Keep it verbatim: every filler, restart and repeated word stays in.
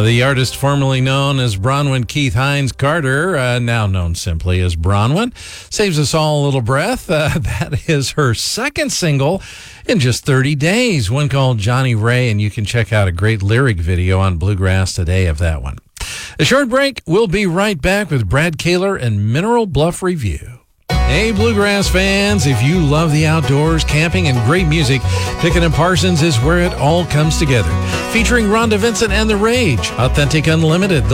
The artist formerly known as Bronwyn Keith Hines Carter, uh, now known simply as Bronwyn, saves us all a little breath. Uh, that is her second single in just thirty days, one called Johnny Ray, and you can check out a great lyric video on Bluegrass Today of that one. A short break. We'll be right back with Brad Kaler and Mineral Bluff Review. Hey, Bluegrass fans, if you love the outdoors, camping, and great music, Pickett and Parsons is where it all comes together. Featuring Rhonda Vincent and The Rage, Authentic Unlimited,